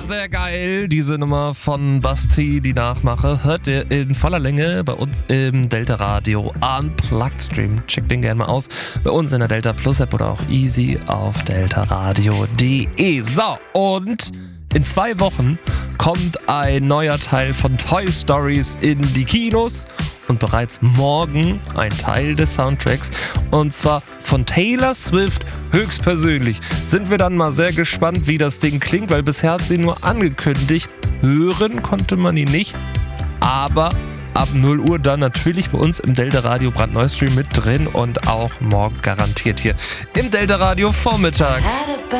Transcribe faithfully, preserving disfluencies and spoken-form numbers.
sehr geil, diese Nummer von Basti, die Nachmache, hört ihr in voller Länge bei uns im Delta Radio Unplugged Stream. Checkt den gerne mal aus. Bei uns in der Delta Plus App oder auch easy auf deltaradio punkt de. So, und in zwei Wochen kommt ein neuer Teil von Toy Stories in die Kinos und bereits morgen ein Teil des Soundtracks, und zwar von Taylor Swift höchstpersönlich. Sind wir dann mal sehr gespannt, wie das Ding klingt, weil bisher hat sie nur angekündigt, hören konnte man ihn nicht, aber ab null Uhr dann natürlich bei uns im Delta Radio brandneu Stream mit drin und auch morgen garantiert hier im Delta Radio Vormittag.